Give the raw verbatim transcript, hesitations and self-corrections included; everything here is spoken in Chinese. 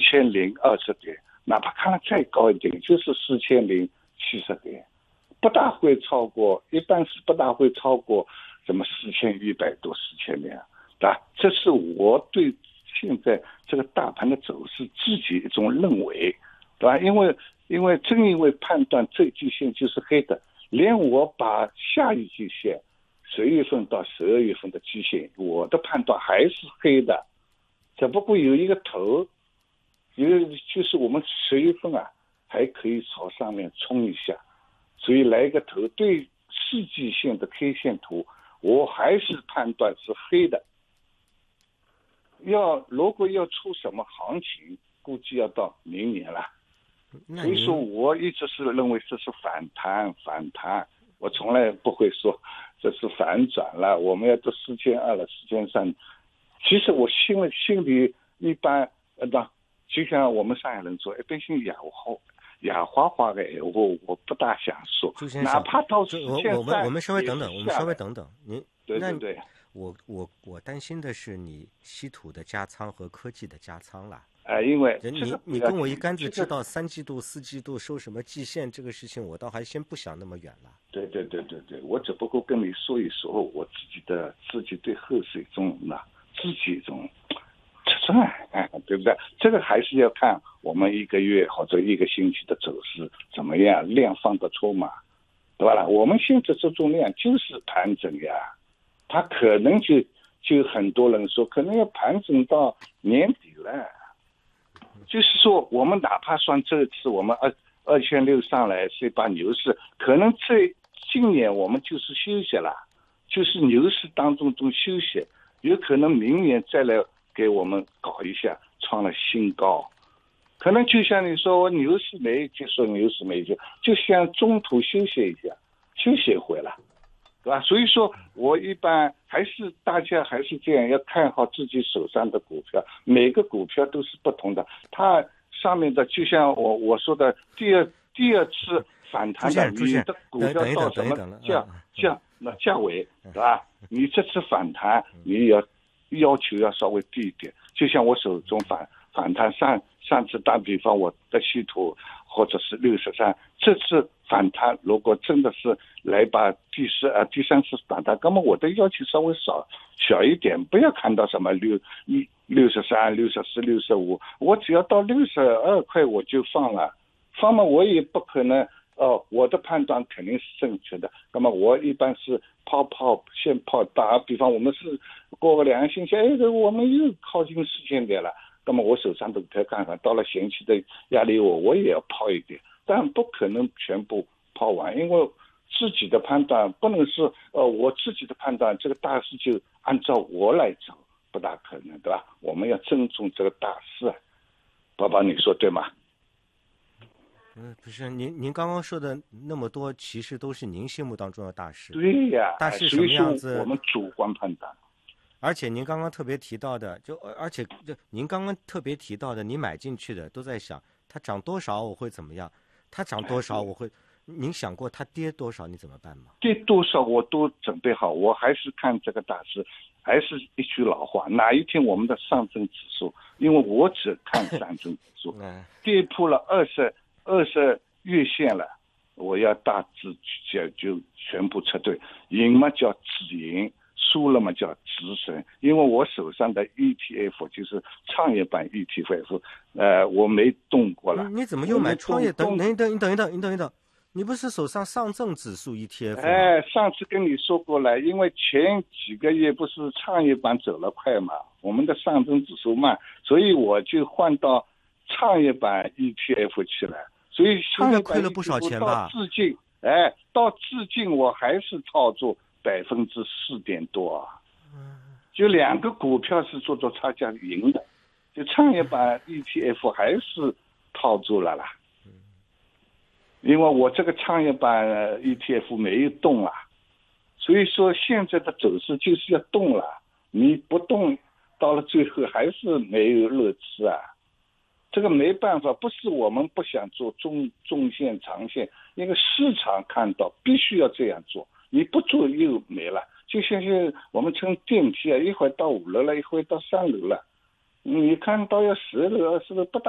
千零二十点，哪怕看了再高一点，就是四千零七十点，不大会超过，一般是不大会超过什么四千一百多、四千点，对吧？这是我对现在这个大盘的走势自己一种认为，对吧？因为因为正因为判断这季线就是黑的，连我把下一季线十月份到十二月份的季线，我的判断还是黑的，只不过有一个头，有就是我们十月份啊还可以朝上面冲一下，所以来一个头。对四季线的 K 线图，我还是判断是黑的。要如果要出什么行情，估计要到明年了。所以说我一直是认为这是反弹，反弹，我从来不会说这是反转了，我们要到四千二了，四千三。其实我心里心里一般，呃，就像我们上海人说，一般性哑话哑花花的闲话，我不大想说，哪怕到四千三， 我们我们稍微等等，我们稍微等等，您对对对。 我我我担心的是你稀土的加仓和科技的加仓了。 啊、呃，因为你你跟我一竿子知道三季度、四季度收什么季线这个事情，我倒还先不想那么远了。 对对对对对，我只不过跟你说一说我自己的自己对后市一种那自己一种测算，哎，对不对？这个还是要看我们一个月或者一个星期的走势怎么样，量放得出嘛，对吧？我们现在这种量就是盘整呀。他可能就就很多人说，可能要盘整到年底了。就是说，我们哪怕算这次我们二二千六上来是一把牛市，可能这今年我们就是休息了，就是牛市当中中休息，有可能明年再来给我们搞一下，创了新高。可能就像你说，我牛市没结束，牛市没结束，就像中途休息一下，休息回来。对吧？所以说我一般还是大家还是这样，要看好自己手上的股票，每个股票都是不同的。它上面的就像我我说的，第二第二次反弹的，你的股票到什么价价那价位，对吧？你这次反弹你要要求要稍微低一点，就像我手中反反弹上上次打比方我的稀土或者是六十三，这次反弹如果真的是来把第四呃第三次反弹，那么我的要求稍微少小一点，不要看到什么六一六十三、六十四、六十五，我只要到六十二块我就放了，放了我也不可能哦，我的判断肯定是正确的。那么我一般是抛抛先抛打，比方我们是过个两个星期，哎，我们又靠近四千点了。那么我手上的股票看看，到了前期的压力我我也要抛一点，但不可能全部抛完，因为自己的判断不能是呃我自己的判断，这个大势就按照我来走，不大可能，对吧？我们要尊重这个大势。宝宝，你说对吗？ 嗯，不是，您您刚刚说的那么多，其实都是您心目当中的大势。 对呀， 大势什么样子？ 我们主观判断。 而且您刚刚特别提到的，就而且就您刚刚特别提到的，你买进去的都在想它涨多少我会怎么样，它涨多少我会，您想过它跌多少你怎么办吗？ 跌多少我都准备好，我还是看这个大势，还是一句老话，哪一天我们的上证指数，因为我只看上证指数，跌破了二十二十月线了，我要大致就就全部撤退，赢嘛叫止盈。输了嘛叫止损，因为我手上的 E T F 就是创业板 E T F， 呃，我没动过了。 你怎么又买创业？等等一等，你等一等，你等一等，你不是手上上证指数 E T F 吗？ 哎，上次跟你说过了，因为前几个月不是创业板走了快嘛，我们的上证指数慢，所以我就换到创业板 E T F 去了。所以创业板 E T F 亏了不少钱吧？ 到至今，哎，到至今我还是操作。百分之四点多啊，就两个股票是做做差价赢的，就创业板 E T F 还是套住了啦。因为我这个创业板 E T F 没有动啊，所以说现在的走势就是要动了，你不动，到了最后还是没有乐趣啊。这个没办法，不是我们不想做中中线、长线，那个市场看到必须要这样做。你不做又没了，就像是我们乘电梯啊，一会儿到五楼了，一会儿到三楼了，你看到要十楼、二十楼不大。